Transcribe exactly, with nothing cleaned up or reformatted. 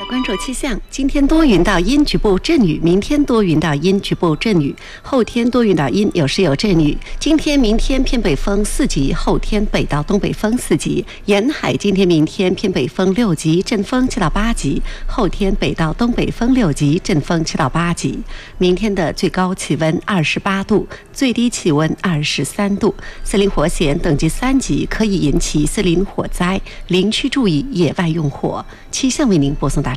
关注气象，今天多云到阴，局部阵雨；明天多云到阴，局部阵雨；后天多云到阴，有时有阵雨。今天、明天偏北风四级，后天北到东北风四级。沿海今天、明天偏北风六级，阵风七到八级；后天北到东北风六级，阵风七到八级。明天的最高气温二十八度，最低气温二十三度。森林火险等级三级，可以引起森林火灾，林区注意野外用火。气象为您播送达。